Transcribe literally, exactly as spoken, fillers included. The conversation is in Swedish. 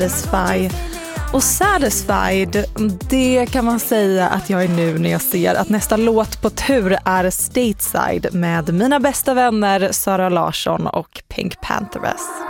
Satisfy. Och Satisfied, det kan man säga att jag är nu när jag ser att nästa låt på tur är Stateside med mina bästa vänner Sara Larsson och Pink Panthers.